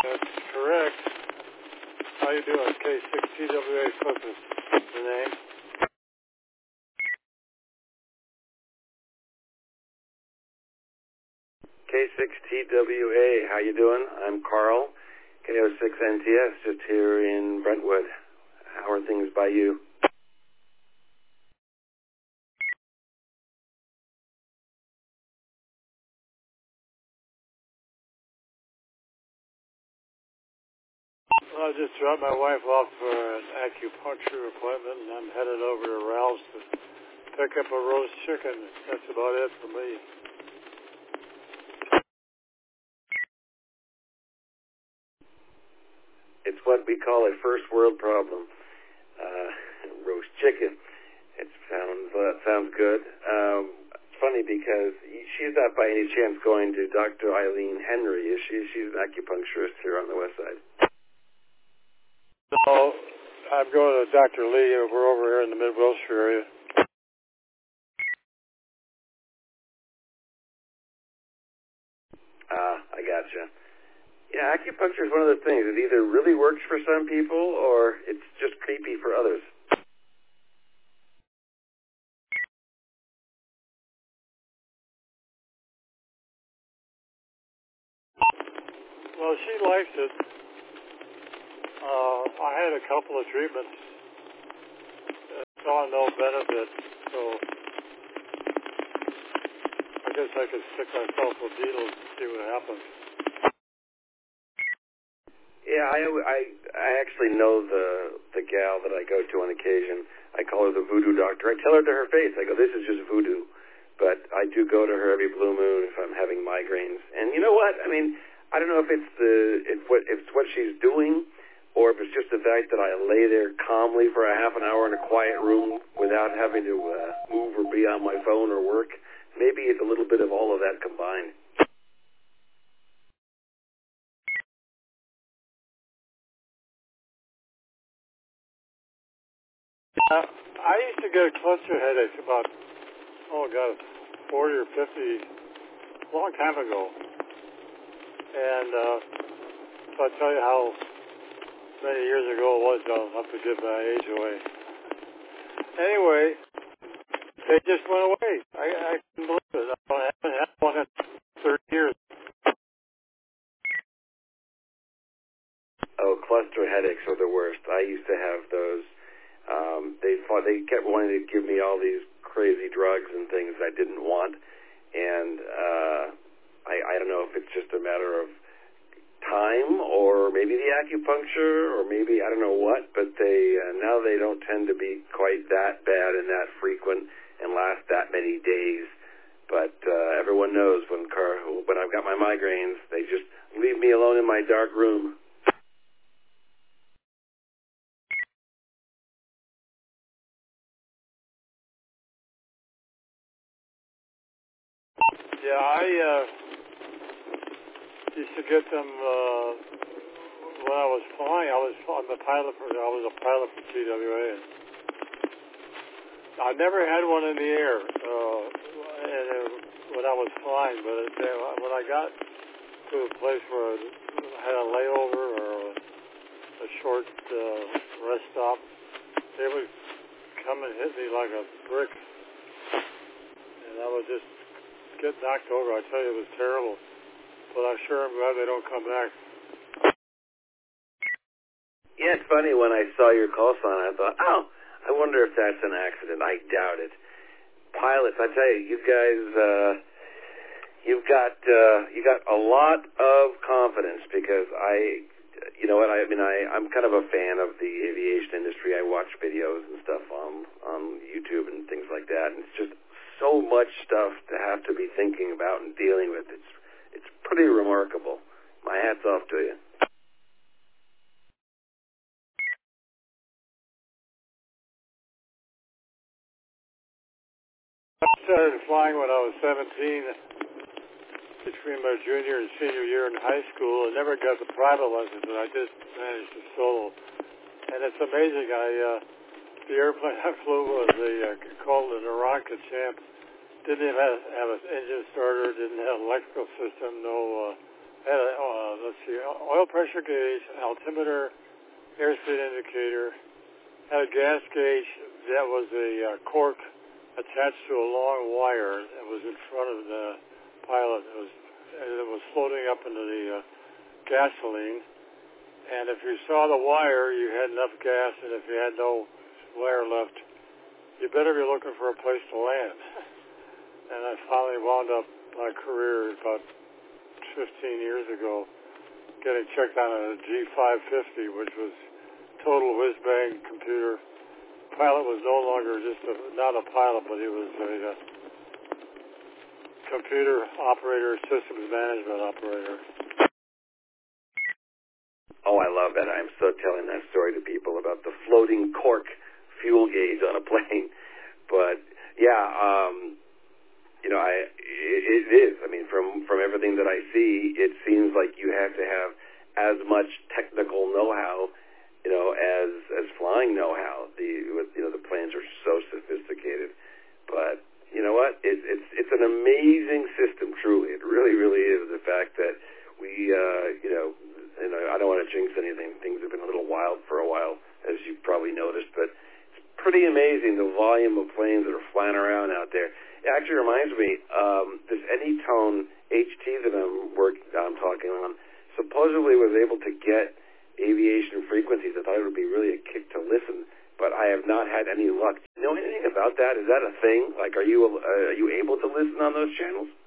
That's correct. How you doing? K6TWA Focus. The name? K6TWA, how you doing? I'm Carl, KO6NTS, just here in Brentwood. How are things by you? Well, I just dropped my wife off for an acupuncture appointment, and I'm headed over to Ralph's to pick up a roast chicken. That's about it for me. It's what we call a first world problem. Roast chicken. It sounds good. It's funny because she's not by any chance going to Dr. Eileen Henry, is she? She's an acupuncturist here on the west side. So I'm going to Dr. Lee. We're over here in the Mid-Wilshire area. I gotcha. Yeah, acupuncture is one of those things. It either really works for some people or it's just creepy for others. Well, she likes it. I had a couple of treatments. Saw no benefit, so I guess I could stick myself with needles and see what happens. Yeah, I actually know the gal that I go to on occasion. I call her the voodoo doctor. I tell her to her face, I go, this is just voodoo. But I do go to her every blue moon if I'm having migraines. And you know what? I mean, I don't know if it's what she's doing, or if it's just the fact that I lay there calmly for a half an hour in a quiet room without having to move or be on my phone or work. Maybe it's a little bit of all of that combined. I used to get a cluster headache about, 40 or 50, a long time ago. And so I tell you how many years ago it was, I'll have to give my age away. Anyway, they just went away. I couldn't believe it. I haven't had one in 30 years. Oh, cluster headaches are the worst. I used to have those. They kept wanting to give me all these crazy drugs and things I didn't want, and I don't know if it's just a matter of time or maybe the acupuncture or maybe I don't know what, but they now they don't tend to be quite that bad and that frequent and last that many days. But everyone knows when I've got my migraines, they just leave me alone in my dark room. Yeah, I used to get them when I was flying. I was a pilot for TWA. I never had one in the air when I was flying, but when I got to a place where I had a layover or a short rest stop, they would come and hit me like a brick, and I would just get knocked over. I tell you, it was terrible. But I'm sure I'm glad they don't come back. Yeah, it's funny, when I saw your call sign, I thought, I wonder if that's an accident. I doubt it. Pilots, I tell you, you guys, you got a lot of confidence because I'm kind of a fan of the aviation industry. I watch videos and stuff on YouTube and things like that, and it's just so much stuff to have to be thinking about and dealing with. It's pretty remarkable. My hat's off to you. I started flying when I was 17, between my junior and senior year in high school. I never got the private license, but I did manage to solo. And it's amazing. The airplane I flew was called the Naranka Champ. Didn't even have an engine starter. Didn't have an electrical system. No, had a oil pressure gauge, an altimeter, airspeed indicator, had a gas gauge that was a cork attached to a long wire that was in front of the pilot. It was floating up into the gasoline. And if you saw the wire, you had enough gas, and if you had no wire left, you better be looking for a place to land. And I finally wound up my career about 15 years ago getting checked on a G550, which was total whiz-bang computer. Pilot was no longer just not a pilot, but he was a computer operator, systems management operator. Oh, I love that. I'm so telling that story to people about the floating cork fuel gauge on a plane. But yeah, it is. I mean, from everything that I see, it seems like you have to have as much technical know-how, as flying know-how. The planes are so sophisticated. But you know what? It's an amazing system. Truly, it really, really is. The fact that we, and I don't want to jinx anything. Things have been a little wild for a while, as you've probably noticed, but it's pretty amazing the volume of planes that are flying around out there. It actually reminds me, this Anytone HT that I'm talking on supposedly was able to get aviation frequencies. I thought it would be really a kick to listen, but I have not had any luck. Do you know anything about that? Is that a thing? Like, are you able to listen on those channels?